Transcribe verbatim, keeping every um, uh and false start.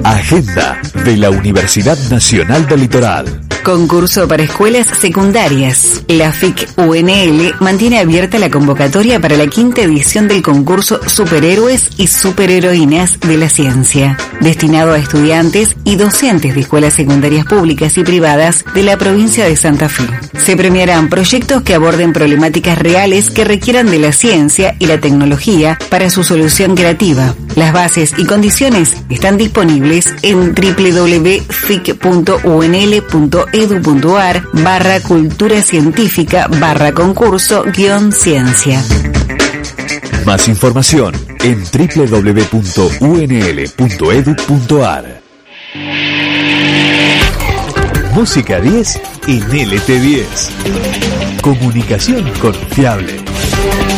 Agenda de la Universidad Nacional del Litoral. Concurso para escuelas secundarias. La F I C U N L mantiene abierta la convocatoria para la quinta edición del concurso Superhéroes y Superheroínas de la Ciencia, destinado a estudiantes y docentes de escuelas secundarias públicas y privadas de la provincia de Santa Fe. Se premiarán proyectos que aborden problemáticas reales que requieran de la ciencia y la tecnología para su solución creativa. Las bases y condiciones están disponibles en w w w punto f i c punto u n l punto edu punto a r barra cultura científica barra concurso guión ciencia. Más información en w w w punto u n l punto edu punto a r. Música diez en L T diez. Comunicación confiable.